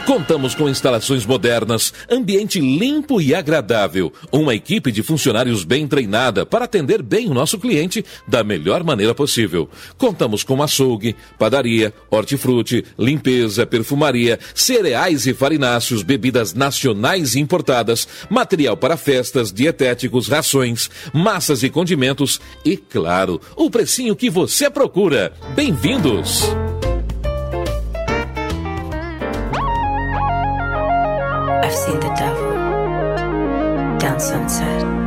Contamos com instalações modernas, ambiente limpo e agradável, uma equipe de funcionários bem treinada para atender bem o nosso cliente da melhor maneira possível. Contamos com açougue, padaria, hortifruti, limpeza, perfumaria, cereais e farináceos, bebidas nacionais e importadas, material para festas, dietéticos, rações, massas e condimentos e, claro, o precinho que você procura. Bem-vindos! I've seen the devil down sunset.